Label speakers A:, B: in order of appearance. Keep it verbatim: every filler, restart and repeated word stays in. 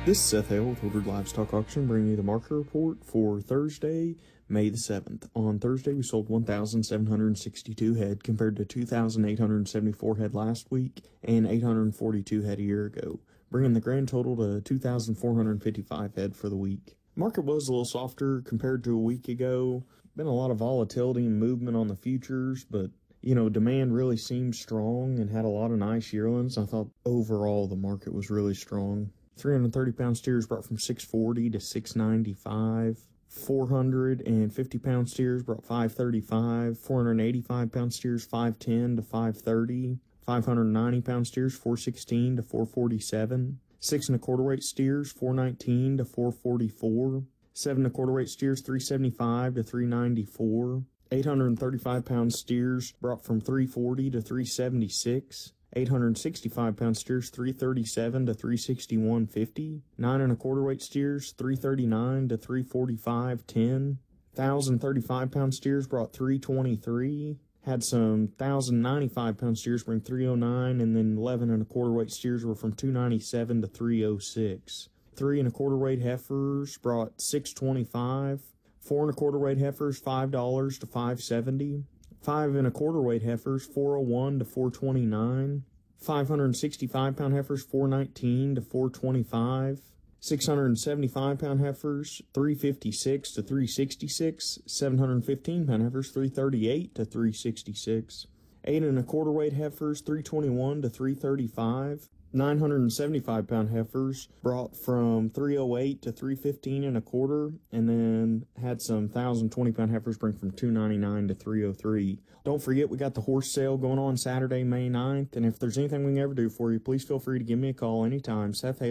A: This is Seth Hale with Woodward Livestock Auction, bringing you the market report for Thursday, May the seventh. On Thursday, we sold one thousand seven hundred sixty-two head compared to two thousand eight hundred seventy-four head last week and eight hundred forty-two head a year ago, bringing the grand total to two thousand four hundred fifty-five head for the week. Market was a little softer compared to a week ago. Been a lot of volatility and movement on the futures, but you know, demand really seemed strong and had a lot of nice yearlings. I thought overall the market was really strong. three hundred thirty pound steers brought from six forty to six ninety-five. four hundred fifty pound steers brought five thirty-five. four hundred eighty-five pound steers five ten to five thirty. five hundred ninety pound steers four sixteen to four forty-seven. Six and a quarter weight steers four nineteen to four forty-four. Seven and a quarter weight steers three seventy-five to three ninety-four. eight hundred thirty-five pound steers brought from three forty to three seventy-six. eight hundred sixty-five pound steers three thirty-seven to three sixty-one fifty. Nine and a quarter weight steers three thirty-nine to three forty-five ten. one thousand thirty-five pound steers brought three twenty-three. Had some one thousand ninety-five pound steers bring three oh nine, and then eleven and a quarter weight steers were from two ninety-seven to three oh six. Three and a quarter weight heifers brought six twenty-five. Four and a quarter weight heifers five dollars to five seventy. Five and a quarter weight heifers four oh one to four twenty-nine. five hundred sixty-five pound heifers four nineteen to four twenty-five. six hundred seventy-five pound heifers three fifty-six to three sixty-six. seven hundred fifteen pound heifers three thirty-eight to three sixty-six. Eight and a quarter weight heifers three twenty-one to three thirty-five. nine hundred seventy-five pound heifers brought from three oh eight to three fifteen and a quarter, and then had some one thousand twenty pound heifers bring from two ninety-nine to three oh three. Don't forget, we got the horse sale going on Saturday, May ninth, and if there's anything we can ever do for you, please feel free to give me a call anytime. Seth Hale.